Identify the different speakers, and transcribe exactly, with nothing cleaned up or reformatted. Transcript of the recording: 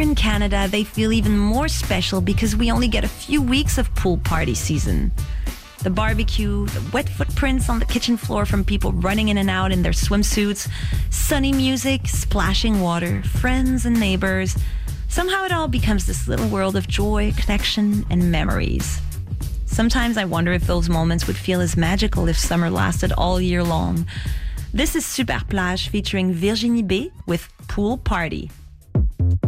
Speaker 1: in Canada, they feel even more special because we only get a few weeks of pool party season. The barbecue, the wet footprints on the kitchen floor from people running in and out in their swimsuits, sunny music, splashing water, friends and neighbors. Somehow it all becomes this little world of joy, connection, and memories. Sometimes I wonder if those moments would feel as magical if summer lasted all year long. This is Super Plage featuring Virginie B with Pool Party.